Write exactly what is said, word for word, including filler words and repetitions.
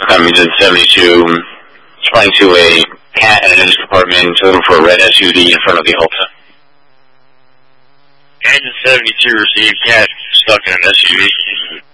Um, Agent seventy-two, flying to a cat in an engine compartment, looking for a red S U V in front of the Alta. Agent seventy-two received cat stuck in an S U V.